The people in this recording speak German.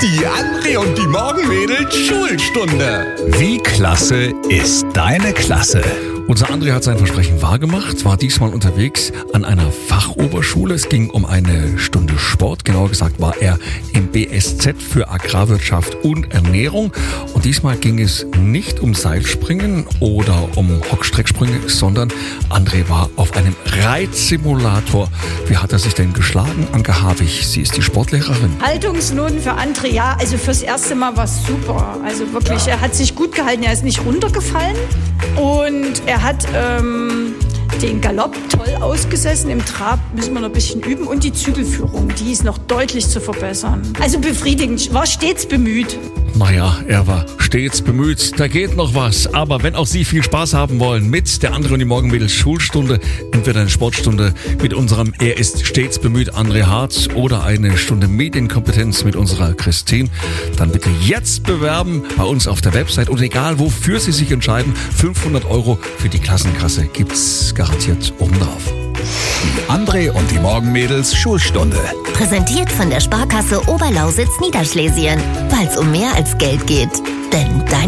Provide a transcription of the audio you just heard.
Die André und die Morgenmädels Schulstunde. Wie klasse ist deine Klasse? Unser André hat sein Versprechen wahrgemacht, war diesmal unterwegs an einer Fachoberschule. Es ging um eine Stunde Sport. Genauer gesagt war er im BSZ für Agrarwirtschaft und Ernährung. Und diesmal ging es nicht um Seilspringen oder um Hockstrecksprünge, sondern André war auf einem Reitsimulator. Wie hat er sich denn geschlagen? Anke Havig, sie ist die Sportlehrerin. Haltungsnoten für André, ja, also fürs erste Mal war es super. Also wirklich, er hat sich gut gehalten, er ist nicht runtergefallen und er hat den Galopp toll ausgesessen. Im Trab müssen wir noch ein bisschen üben und die Zügelführung, die ist noch deutlich zu verbessern. Also befriedigend, war stets bemüht. Naja, er war stets bemüht, da geht noch was. Aber wenn auch Sie viel Spaß haben wollen mit der André und die Morgenmädels Schulstunde, entweder eine Sportstunde mit unserem Er ist stets bemüht André Harz oder eine Stunde Medienkompetenz mit unserer Christine, dann bitte jetzt bewerben bei uns auf der Website und egal wofür Sie sich entscheiden, 500 € für die Klassenkasse gibt's garantiert obendrauf. Die André und die Morgenmädels Schulstunde. Präsentiert von der Sparkasse Oberlausitz Niederschlesien. Weil es um mehr als Geld geht. Denn dein